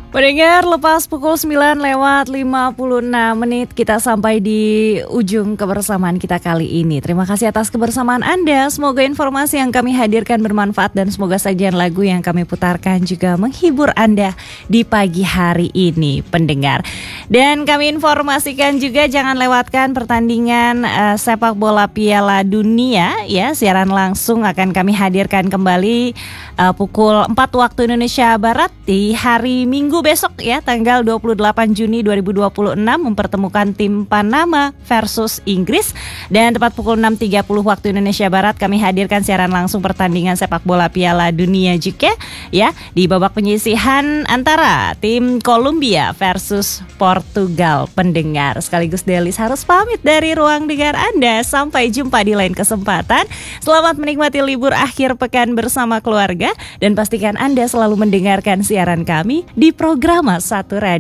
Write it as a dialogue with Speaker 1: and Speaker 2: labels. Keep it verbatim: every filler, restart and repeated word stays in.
Speaker 1: Pendengar, lepas pukul sembilan lewat lima puluh enam menit kita sampai di ujung kebersamaan kita kali ini. Terima kasih atas kebersamaan Anda. Semoga informasi yang kami hadirkan bermanfaat dan semoga sajian lagu yang kami putarkan juga menghibur Anda di pagi hari ini, pendengar. Dan kami informasikan juga jangan lewatkan pertandingan uh, sepak bola Piala Dunia ya. Siaran langsung akan kami hadirkan kembali uh, pukul empat waktu Indonesia Barat di hari Minggu besok ya, tanggal dua puluh delapan Juni dua ribu dua puluh enam mempertemukan tim Panama versus Inggris. Dan tepat pukul enam tiga puluh waktu Indonesia Barat kami hadirkan siaran langsung pertandingan sepak bola Piala Dunia juga ya, di babak penyisihan antara tim Kolombia versus Portugal, pendengar. Sekaligus Delis harus pamit dari ruang dengar Anda. Sampai jumpa di lain kesempatan. Selamat menikmati libur akhir pekan bersama keluarga dan pastikan Anda selalu mendengarkan siaran kami di program Satu Radio.